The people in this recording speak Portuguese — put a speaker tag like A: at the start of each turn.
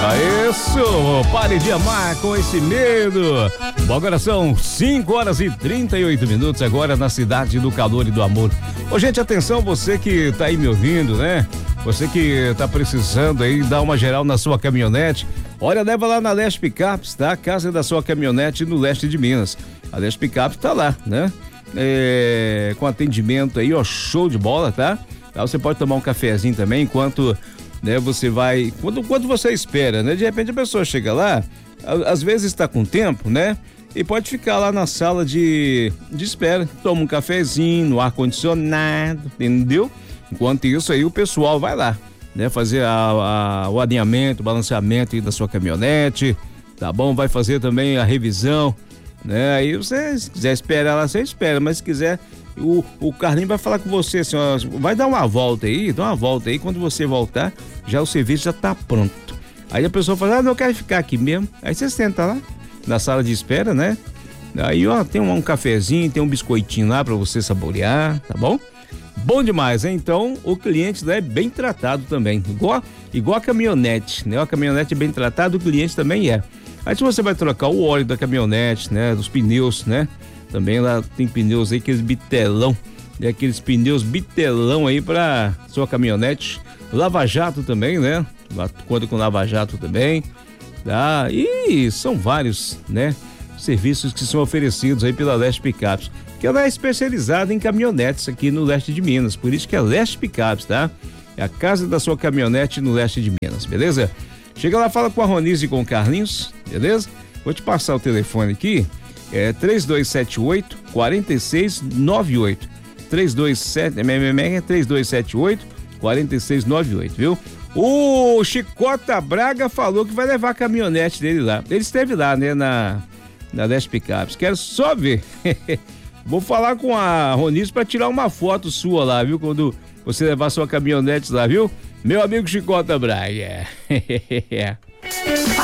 A: Isso, pare de amar com esse medo. Bom, agora são 5h38 agora na cidade do calor e do amor. Ô, gente, atenção, você que tá aí me ouvindo, né? Você que tá precisando aí dar uma geral na sua caminhonete, olha, leva lá na Leste Picapes, tá? Casa da sua caminhonete no leste de Minas. A Leste Picapes tá lá, né? Com atendimento aí, ó, show de bola, tá? Você pode tomar um cafezinho também enquanto, né, você vai, quando você espera, né? De repente a pessoa chega lá, às vezes está com tempo, né? E pode ficar lá na sala de espera, toma um cafezinho no ar-condicionado, entendeu? Enquanto isso aí o pessoal vai lá, né? Fazer o alinhamento, o balanceamento aí da sua caminhonete, tá bom? Vai fazer também a revisão, né? Aí você, se quiser esperar lá, você espera, mas se quiser, o Carlinho vai falar com você assim, ó, vai dar uma volta aí, quando você voltar, já o serviço já tá pronto. Aí a pessoa fala, não, eu quero ficar aqui mesmo. Aí você senta lá, na sala de espera, né? Aí, ó, tem um cafezinho, tem um biscoitinho lá pra você saborear, tá bom? Bom demais, hein? Então, o cliente lá é bem tratado também, igual a caminhonete, né? A caminhonete é bem tratada, o cliente também é. Aí se você vai trocar o óleo da caminhonete, né? Dos pneus, né? Também lá tem pneus aí, aqueles bitelão, né? Aqueles pneus bitelão aí pra sua caminhonete. Lava Jato também, né? Conta com Lava Jato também, tá? E são vários, né? Serviços que são oferecidos aí pela Leste Picapes, que ela é especializada em caminhonetes aqui no leste de Minas, por isso que é Leste Picapes, tá? É a casa da sua caminhonete no leste de Minas, beleza? Chega lá, fala com a Ronise e com o Carlinhos, beleza? Vou te passar o telefone aqui, 3278-4698. 3278-4698, viu? O Chicota Braga falou que vai levar a caminhonete dele lá. Ele esteve lá, né, na Leste Picapes. Quero só ver. Vou falar com a Ronise pra tirar uma foto sua lá, viu? Quando você levar sua caminhonete lá, viu? Meu amigo Chicota Braga.